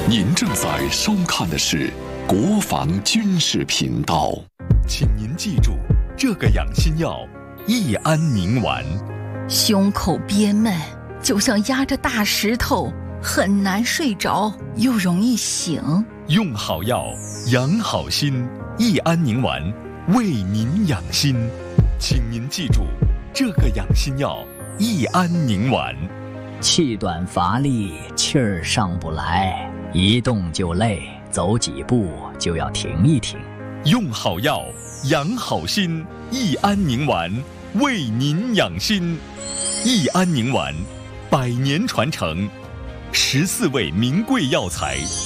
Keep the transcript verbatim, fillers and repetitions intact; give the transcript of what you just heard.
您正在收看的是国防军事频道。 请您记住，这个养心药益安宁丸。 胸口憋闷，就像压着大石头，很难睡着，又容易醒。 用好药，养好心，益安宁丸为您养心。请您记住，这个养心药益安宁丸。 气短乏力，气儿上不来，一动就累，走几步就要停一停。 用好药，养好心，益安宁丸为您养心。益安宁丸，百年传承，十四味名贵药材